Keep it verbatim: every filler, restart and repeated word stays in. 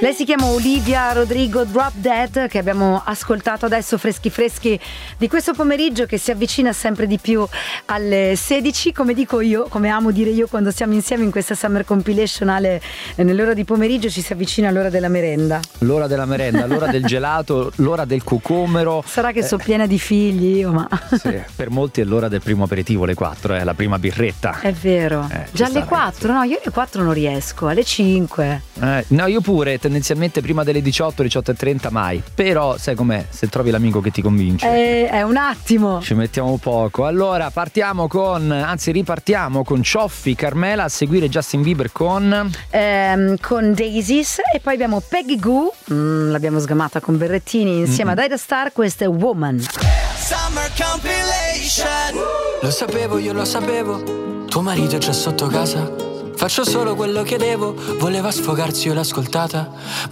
Lei si chiama Olivia Rodrigo, Drop Dead, che abbiamo ascoltato adesso freschi freschi di questo pomeriggio, che si avvicina sempre di più alle sedici, come dico io, come amo dire io quando siamo insieme in questa Summer Compilation. Ale, nell'ora di pomeriggio ci si avvicina all'ora della merenda. L'ora della merenda, l'ora del gelato, l'ora del cucumero. Sarà che eh. sono piena di figli io, ma sì, per molti è l'ora del primo aperitivo, le quattro, eh, la prima birretta. È vero. Eh, Già alle quattro? No, io alle quattro non riesco, alle cinque. Eh, no, io pure, tendenzialmente prima delle diciotto, diciotto e trenta mai. Però sai com'è, se trovi l'amico che ti convince. Eh, è un attimo. Ci mettiamo poco. Allora partiamo con, anzi ripartiamo con Cioffi, Carmela, a seguire Justin Bieber con ehm, con Daisies, e poi abbiamo Peggy Goo, mm, l'abbiamo sgamata con Berrettini insieme mm-hmm. ad Ida Star. Questa è Woman. Summer Compilation. Lo sapevo, io lo sapevo, tuo marito è già sotto casa. Faccio solo quello che devo, voleva sfogarsi, io l'ho ascoltata,